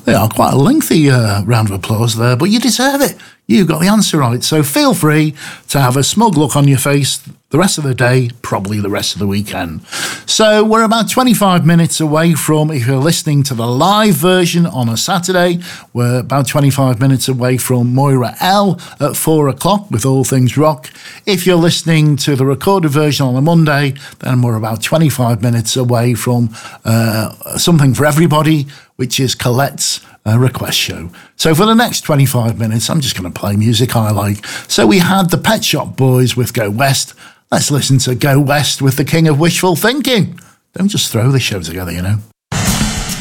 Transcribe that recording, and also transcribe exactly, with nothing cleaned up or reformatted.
Yeah, quite a lengthy uh, round of applause there, but you deserve it. You got the answer right. So feel free to have a smug look on your face the rest of the day, probably the rest of the weekend. So we're about twenty-five minutes away from, if you're listening to the live version on a Saturday, we're about twenty-five minutes away from Moira L at four o'clock with All Things Rock. If you're listening to the recorded version on a Monday, then we're about twenty-five minutes away from uh, Something for Everybody, which is Colette's uh, request show. So for the next twenty-five minutes, I'm just going to play music I like. So we had the Pet Shop Boys with Go West. Let's listen to Go West with the King of Wishful Thinking. Don't just throw the show together, you know.